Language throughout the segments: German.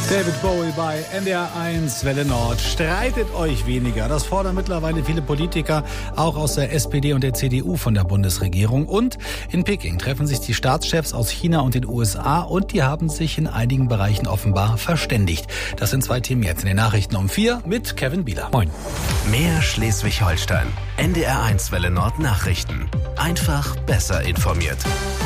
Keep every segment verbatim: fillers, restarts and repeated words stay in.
David Bowie bei N D R eins Welle Nord. Streitet euch weniger. Das fordern mittlerweile viele Politiker, auch aus der S P D und der C D U von der Bundesregierung. Und in Peking treffen sich die Staatschefs aus China und den U S A und die haben sich in einigen Bereichen offenbar verständigt. Das sind zwei Themen jetzt in den Nachrichten um vier mit Kevin Bieler. Moin. Mehr Schleswig-Holstein. N D R eins Welle Nord Nachrichten. Einfach besser informiert.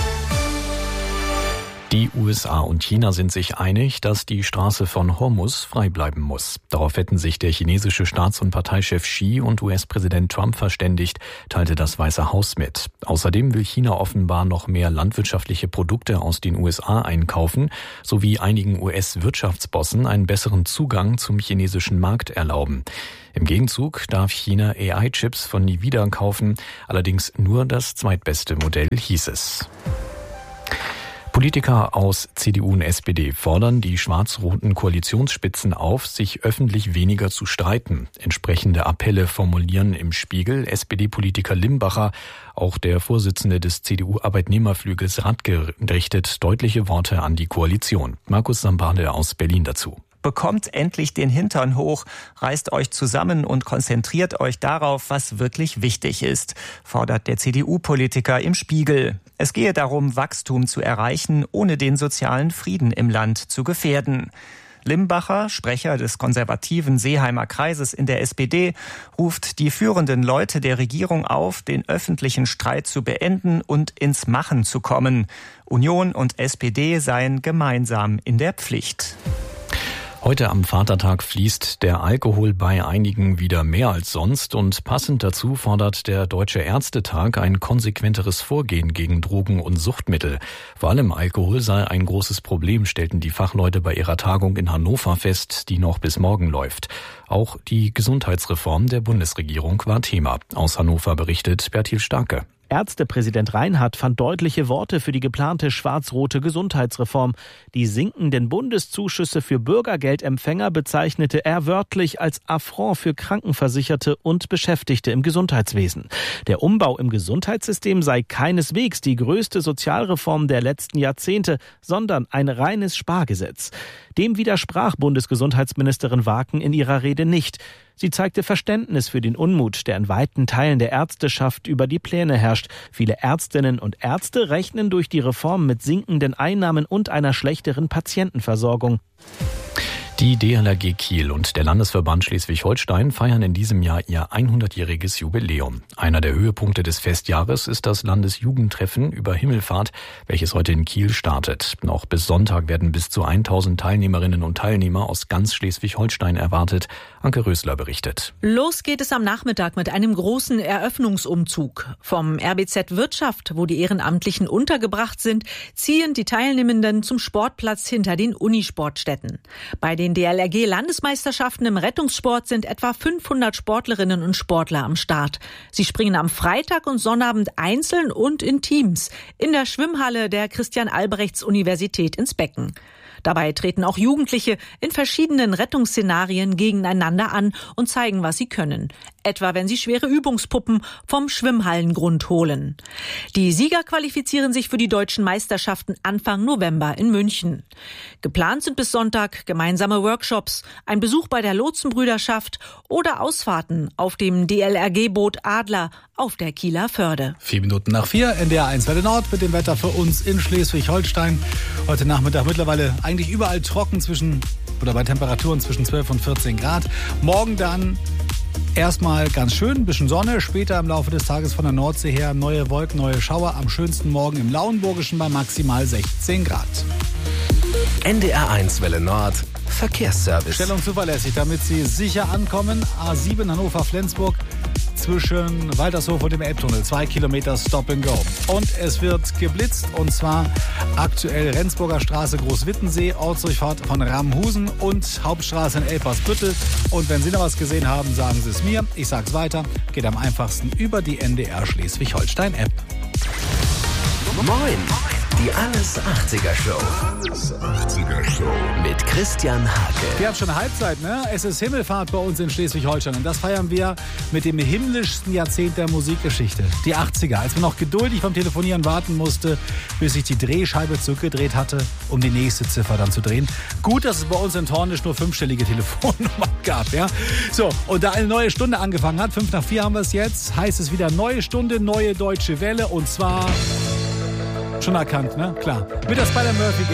Die U S A und China sind sich einig, dass die Straße von Hormuz frei bleiben muss. Darauf hätten sich der chinesische Staats- und Parteichef Xi und U S-Präsident Trump verständigt, teilte das Weiße Haus mit. Außerdem will China offenbar noch mehr landwirtschaftliche Produkte aus den U S A einkaufen, sowie einigen U S-Wirtschaftsbossen einen besseren Zugang zum chinesischen Markt erlauben. Im Gegenzug darf China A I-Chips von Nvidia kaufen, allerdings nur das zweitbeste Modell, hieß es. Politiker aus C D U und S P D fordern die schwarz-roten Koalitionsspitzen auf, sich öffentlich weniger zu streiten. Entsprechende Appelle formulieren im Spiegel S P D-Politiker Limbacher. Auch der Vorsitzende des C D U-Arbeitnehmerflügels Radke richtet deutliche Worte an die Koalition. Markus Sambade aus Berlin dazu. Bekommt endlich den Hintern hoch, reißt euch zusammen und konzentriert euch darauf, was wirklich wichtig ist, fordert der C D U-Politiker im Spiegel. Es gehe darum, Wachstum zu erreichen, ohne den sozialen Frieden im Land zu gefährden. Limbacher, Sprecher des konservativen Seeheimer Kreises in der S P D, ruft die führenden Leute der Regierung auf, den öffentlichen Streit zu beenden und ins Machen zu kommen. Union und S P D seien gemeinsam in der Pflicht. Heute am Vatertag fließt der Alkohol bei einigen wieder mehr als sonst und passend dazu fordert der Deutsche Ärztetag ein konsequenteres Vorgehen gegen Drogen und Suchtmittel. Vor allem Alkohol sei ein großes Problem, stellten die Fachleute bei ihrer Tagung in Hannover fest, die noch bis morgen läuft. Auch die Gesundheitsreform der Bundesregierung war Thema. Aus Hannover berichtet Bertil Starke. Ärztepräsident Reinhardt fand deutliche Worte für die geplante schwarz-rote Gesundheitsreform. Die sinkenden Bundeszuschüsse für Bürgergeldempfänger bezeichnete er wörtlich als Affront für Krankenversicherte und Beschäftigte im Gesundheitswesen. Der Umbau im Gesundheitssystem sei keineswegs die größte Sozialreform der letzten Jahrzehnte, sondern ein reines Spargesetz. Dem widersprach Bundesgesundheitsministerin Waken in ihrer Rede nicht. Sie zeigte Verständnis für den Unmut, der in weiten Teilen der Ärzteschaft über die Pläne herrscht. Viele Ärztinnen und Ärzte rechnen durch die Reform mit sinkenden Einnahmen und einer schlechteren Patientenversorgung. Die D L R G Kiel und der Landesverband Schleswig-Holstein feiern in diesem Jahr ihr hundertjähriges Jubiläum. Einer der Höhepunkte des Festjahres ist das Landesjugendtreffen über Himmelfahrt, welches heute in Kiel startet. Noch bis Sonntag werden bis zu tausend Teilnehmerinnen und Teilnehmer aus ganz Schleswig-Holstein erwartet. Anke Rösler berichtet. Los geht es am Nachmittag mit einem großen Eröffnungsumzug. Vom R B Z Wirtschaft, wo die Ehrenamtlichen untergebracht sind, ziehen die Teilnehmenden zum Sportplatz hinter den Unisportstätten. Bei den D L R G-Landesmeisterschaften im Rettungssport sind etwa fünfhundert Sportlerinnen und Sportler am Start. Sie springen am Freitag und Sonnabend einzeln und in Teams in der Schwimmhalle der Christian-Albrechts-Universität ins Becken. Dabei treten auch Jugendliche in verschiedenen Rettungsszenarien gegeneinander an und zeigen, was sie können. Etwa wenn sie schwere Übungspuppen vom Schwimmhallengrund holen. Die Sieger qualifizieren sich für die deutschen Meisterschaften Anfang November in München. Geplant sind bis Sonntag gemeinsame Workshops, ein Besuch bei der Lotsenbrüderschaft oder Ausfahrten auf dem D L R G-Boot Adler auf der Kieler Förde. Vier Minuten nach vier, N D R eins Welle Nord mit dem Wetter für uns in Schleswig-Holstein. Heute Nachmittag mittlerweile eigentlich überall trocken zwischen oder bei Temperaturen zwischen zwölf und vierzehn Grad. Morgen dann erstmal ganz schön, ein bisschen Sonne. Später im Laufe des Tages von der Nordsee her neue Wolken, neue Schauer. Am schönsten morgen im Lauenburgischen bei maximal sechzehn Grad. N D R eins Welle Nord Verkehrsservice. Stellung zuverlässig, damit Sie sicher ankommen. A sieben Hannover-Flensburg zwischen Waltershof und dem Elbtunnel. Zwei Kilometer Stop and Go. Und es wird geblitzt und zwar aktuell Rendsburger Straße Großwittensee, Ortsdurchfahrt von Ramhusen und Hauptstraße in Elpersbüttel. Und wenn Sie noch was gesehen haben, sagen Sie es mir. Ich sag's weiter. Geht am einfachsten über die N D R Schleswig-Holstein-App. Moin! Die Alles achtziger Show. Alles achtziger Show. Mit Christian Hake. Wir haben schon Halbzeit, ne? Es ist Himmelfahrt bei uns in Schleswig-Holstein. Und das feiern wir mit dem himmlischsten Jahrzehnt der Musikgeschichte. Die achtziger, als man noch geduldig beim Telefonieren warten musste, bis sich die Drehscheibe zurückgedreht hatte, um die nächste Ziffer dann zu drehen. Gut, dass es bei uns in Tornisch nur fünfstellige Telefonnummern gab, ja? So, und da eine neue Stunde angefangen hat, fünf nach vier haben wir es jetzt, heißt es wieder neue Stunde, neue Deutsche Welle. Und zwar... Schon erkannt, ne? Klar. Mit der Spider-Murphy